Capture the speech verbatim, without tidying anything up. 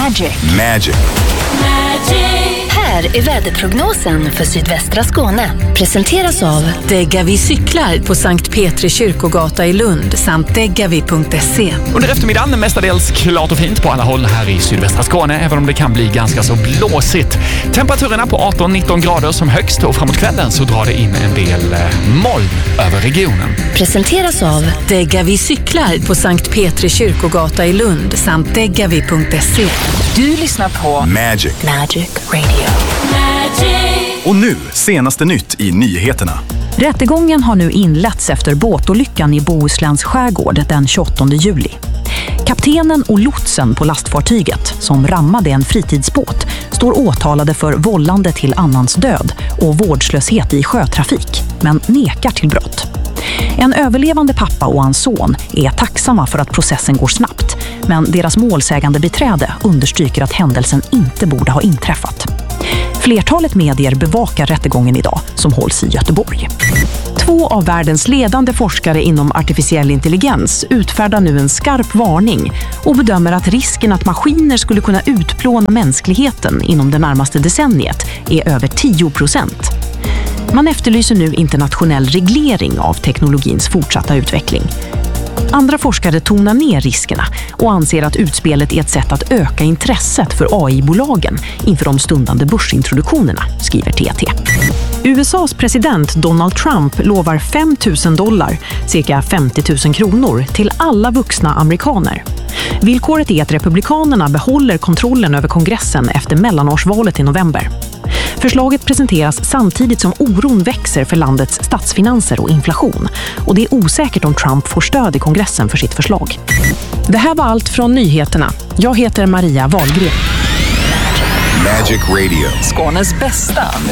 Magic. Magic. Här är väderprognosen för sydvästra Skåne. Presenteras av Degavi cyklar på Sankt Petri kyrkogata i Lund samt degavi punkt se. Under eftermiddagen mestadels klart och fint på alla håll här i sydvästra Skåne, även om det kan bli ganska så blåsigt. Temperaturerna på arton nitton grader som högst, och framåt kvällen så drar det in en del moln över regionen. Presenteras av Degavi cyklar på Sankt Petri kyrkogata i Lund samt degavi punkt se. Du lyssnar på Magic. Magic Radio. Och nu, senaste nytt i nyheterna. Rättegången har nu inletts efter båtolyckan i Bohusläns skärgård den tjugoåttonde juli. Kaptenen och lotsen på lastfartyget, som rammade en fritidsbåt, står åtalade för vållande till annans död och vårdslöshet i sjötrafik, men nekar till brott. En överlevande pappa och hans son är tacksamma för att processen går snabbt, men deras målsägande beträde understryker att händelsen inte borde ha inträffat. Flertalet medier bevakar rättegången idag, som hålls i Göteborg. Två av världens ledande forskare inom artificiell intelligens utfärdar nu en skarp varning och bedömer att risken att maskiner skulle kunna utplåna mänskligheten inom det närmaste decenniet är över tio procent. Man efterlyser nu internationell reglering av teknologins fortsatta utveckling. Andra forskare tonar ner riskerna och anser att utspelet är ett sätt att öka intresset för A I-bolagen inför de stundande börsintroduktionerna, skriver T T. U S A:s president Donald Trump lovar fem tusen dollar, cirka femtio tusen kronor, till alla vuxna amerikaner. Villkoret är att republikanerna behåller kontrollen över kongressen efter mellanårsvalet i november. Förslaget presenteras samtidigt som oron växer för landets statsfinanser och inflation, och det är osäkert om Trump får stöd i kongressen för sitt förslag. Det här var allt från nyheterna. Jag heter Maria Wahlgren. Magic Radio. Skånes bästa